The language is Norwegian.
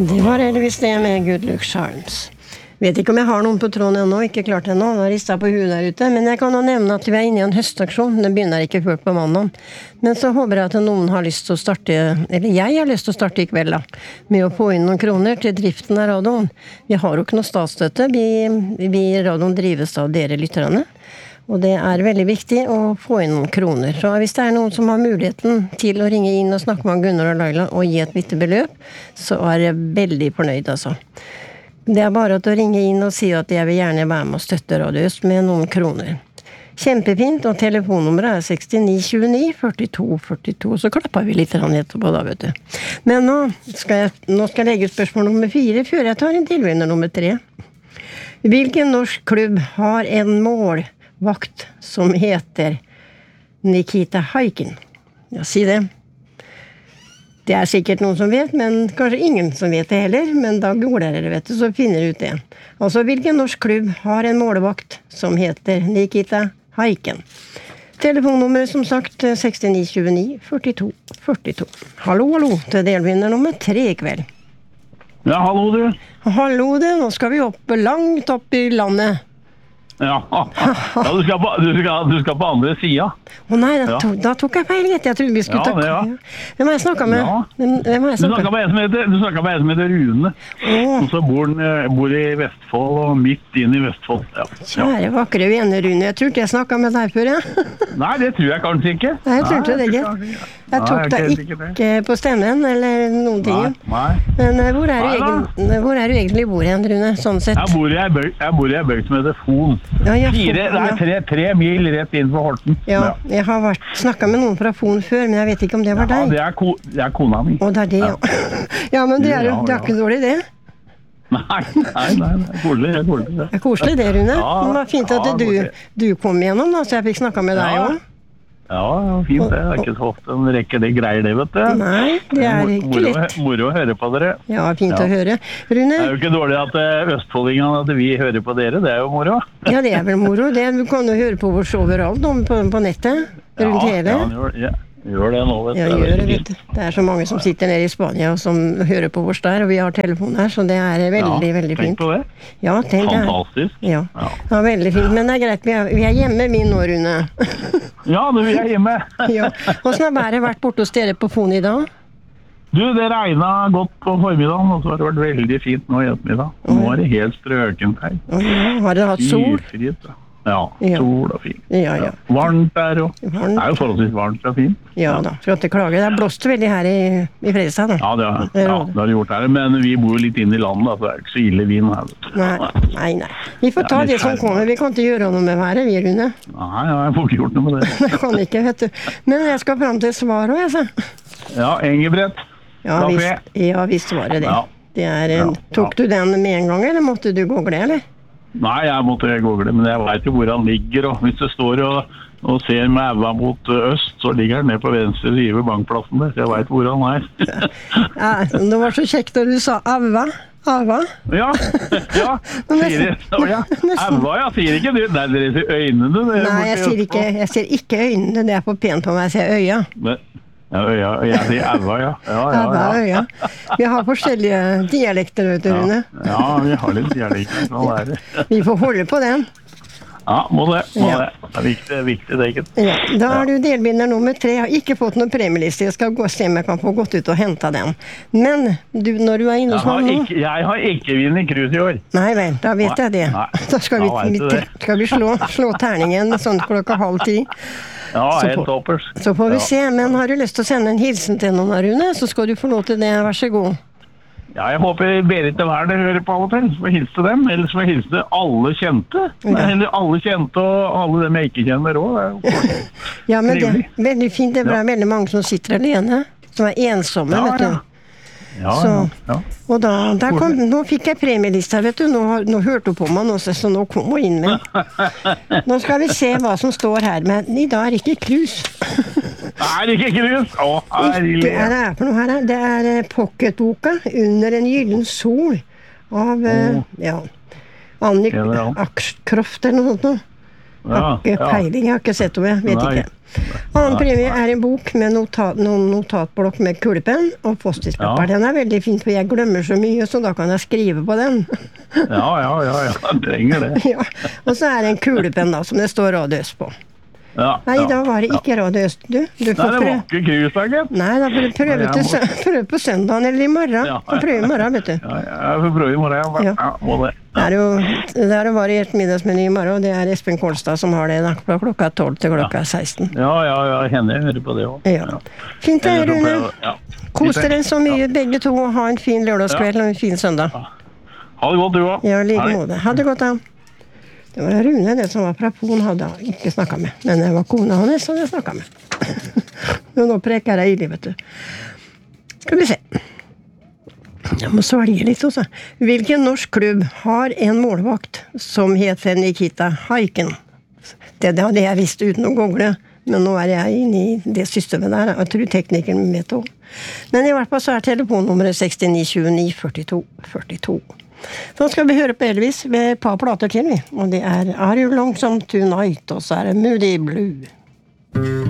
Det var heldigvis det med Good Luck Charms. Vet ikke om jeg har noen på tråden ennå, ikke klart ennå, det har ristet på huet der ute, men jeg kan jo nevne at vi er inne i en høstaksjon, den begynner ikke ført på mandag. Men så håper jeg at noen har lyst til å starte, eller jeg har lyst til å starte i kveld da, med å få inn noen kroner til driften av radioen. Vi har jo ikke noe statsstøtte, vi radioen drives av dere lytterne, og det er veldig viktig å få inn noen kroner. Så hvis det er noen som har muligheten til å ringe inn og snakke med Gunnar og Laila og gi et lite beløp, så er jeg veldig fornøyd altså. Det er bare å ringe inn og si at jeg vil gjerne være med og støtte Radio Øst med noen kroner. Kjempefint, og telefonnummeret er 6929 42 42, så klapper vi litt etterpå da, vet du. Men nå skal jeg legge spørsmål nummer 4 før jeg tar en tilvinner nummer 3. Hvilken norsk klubb har en målvakt som heter Nikita Haikin? Ja, si det. Det er sikkert noen som vet, men kanskje ingen som vet det heller, men da går dere, vet du, så finner du ut det. Altså, hvilken norsk klubb har en målvakt som heter Nikita Haikin? Telefonnummer som sagt 6929 42 42. Hallo, til delvinner nummer 3 i kveld. Ja, hallo du. Hallo du, nå skal vi langt opp i landet. Ja, du skal på andre siden. Nei, da tok jeg feil, vet jeg. Jeg trodde vi skulle ta... Hvem har jeg snakket med? Du snakket med en som heter Rune. Og så bor i Vestfold, og midt inn i Vestfold. Kjære vakre vene, Rune. Jeg tror ikke jeg snakket med deg før, ja. Nei, det tror jeg kanskje ikke. Nei, jeg tror ikke det ikke. Jeg tok deg ikke på stemmen, eller noen ting. Nei. Men hvor er du egentlig bor igjen, Rune, sånn sett? Jeg bor i en bygd som heter Fon. Det er 3 mil rett inn på Horten. Ja, jeg har snakket med noen fra Fon før, men jeg vet ikke om det var deg. Ja, det er kona mi. Og det er det, ja. Ja, men det er ikke dårlig det. Nei, det er koselig. Det er koselig det, Rune. Det var fint at du kom igjennom, da, så jeg fikk snakket med deg også. Ja, fint det. Det er ikke så ofte en rekke det greier det, vet du. Nei, det er ikke lett. Moro å høre på dere. Ja, fint å høre. Rune? Det er jo ikke dårlig at østfoldingene, at vi hører på dere, det er jo moro. Ja, det er vel moro. Du kan jo høre på oss overalt på nettet, rundt hele. Ja, gjør det nå, vet du. Ja, gjør det, vet du. Det er så mange som sitter nede i Spania og som hører på oss der, og vi har telefon her, så det er veldig, veldig fint. Tenk på det. Ja, tenk det. Fantastisk. Ja, veldig fint. Men det er greit, vi er hjemme min nå, Rune. Ja, vi er hjemme. Ja. Hvordan har været vært borte hos dere på Fon i dag? Du, det regnet godt på formiddagen, og så har det vært veldig fint nå i ettermiddag. Nå er det helt strøkent her. Har dere hatt sol? Skyfritt, ja, sol og fint. Ja. Varmt der, og det er jo forholdsvis varmt og fint. Ja da, for at det klager. Det har blåst veldig her i Fredrikstad da. Ja, det har det gjort her, men vi bor litt inn i landet, så det er ikke så ille vind her. Nei. Vi får ta det som kommer, vi kan ikke gjøre noe med været, vi, Rune. Nei, jeg får ikke gjort noe med det. Jeg kan ikke, vet du. Men jeg skal frem til svar også, jeg sa. Ja, Engebrett. Ja, visst var det det. Tok du den med en gang, eller måtte du google, eller? Nei, jeg måtte google, men jeg vet jo hvor han ligger, og hvis det står og ser med Eva mot øst, så ligger han ned på venstre side ved bankplassen der, så jeg vet hvor han er. Ja, det var så kjekt da du sa Eva. Ja, sier det. Eva, sier ikke du. Nei, dere sier øynene. Nei, jeg sier ikke øynene, det er for pent på meg, jeg sier øya. Ja, jeg sier Eva, ja. Øya. Vi har forskjellige dialekter, vet du, Rune. Ja, vi har litt dialekter. Vi får holde på den. Ja, må det. Det er viktig det, ikke? Ja, da er du delvinner nummer 3. Jeg har ikke fått noen premieliste. Jeg skal gå og se om jeg kan få gått ut og hente den. Men når du er inne hos meg nå... Jeg har ikke vunnet krus i år. Nei vel, da vet jeg det. Da skal vi slå terningen sånn 9:30. Ja, helt toppers. Så får vi se, men har du lyst til å sende en hilsen til noen, Rune, så skal du få lov til det, vær så god. Ja, jeg håper Berit og Werner hører på av og til, så får jeg hilse til dem, eller så får jeg hilse til alle kjente. Eller alle kjente og alle dem jeg ikke kjenner også. Ja, men det er veldig fint, det er veldig mange som sitter alene, som er ensomme, vet du. Ja. Og nå fikk jeg premielista, vet du. Nå hørte hun på meg, så nå kom hun inn med. Nå skal vi se hva som står her, men i dag er det ikke krus. Er det ikke krus? Herlig. Hva er det for noe her? Det er pocketboka Under en gyllen sol av Annik Akskroft eller noe sånt. Peiling, jeg har ikke sett henne, jeg vet ikke. Annen premie en bok med noen notatblokk med kulepenn og post-it-lapper. Den veldig fin, for jeg glemmer så mye, så da kan jeg skrive på den. Ja, jeg trenger det. Ja. Og så det en kulepenn da, som det står Radio Øst på. Nei, da var det ikke Radio Øst, du. Nei, det var ikke Krysdagen. Nei, da får du prøve på søndagen eller i morgen. Du prøver i morgen, vet du. Ja, jeg får prøve i morgen, ja. Må det. Det jo variert middagsmeny i morgen, og det Espen Kolstad som har det fra klokka 12 til klokka 16. Ja, henne hører på det også. Ja. Fint det, Rune. Kos dere så mye, begge to, og ha en fin lørdagskveld og en fin søndag. Ha det godt, du også. Ja, like måte. Ha det godt, da. Det var Rune, det som var fra Polen, hadde jeg ikke snakket med. Men det var kona hans som jeg snakket med. Nå preker jeg ille, vet du. Skal vi se. Jeg må svelge litt også. Hvilken norsk klubb har en målvakt som heter Nikita Haiken? Det hadde jeg visst uten å google, men nå jeg inne i det systemet der. Jeg tror teknikeren vet også. Men i hvert fall så telefonnummeret 6929 42 42. Så skal vi høre på Elvis med et par plater til, vi. Og det Are You Lonesome Tonight, og så det Moody Blue.